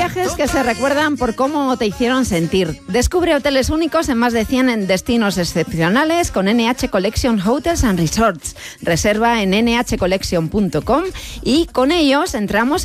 viajes que se recuerdan por cómo te hicieron sentir. Descubre hoteles únicos en más de 100 destinos excepcionales con NH Collection Hotels and Resorts. Reserva en nhcollection.com y con ellos entramos